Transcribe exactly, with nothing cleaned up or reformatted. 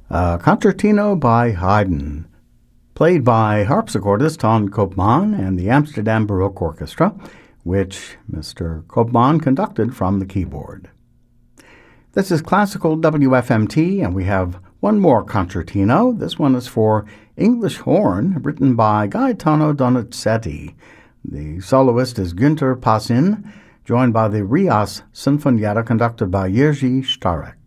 a concertino by Haydn, played by harpsichordist Ton Koopman and the Amsterdam Baroque Orchestra, which Mister Koopman conducted from the keyboard. This is Classical W F M T, and we have one more concertino. This one is for English horn, written by Gaetano Donizetti. The soloist is Günter Passin, joined by the Rias Sinfonietta, conducted by Jerzy Starek.